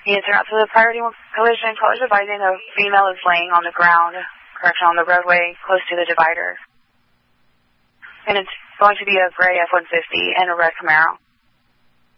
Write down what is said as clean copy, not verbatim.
Yes, sir. So the priority collision, callers advising the female is laying on the ground, on the roadway close to the divider. And it's going to be a gray F-150 and a red Camaro.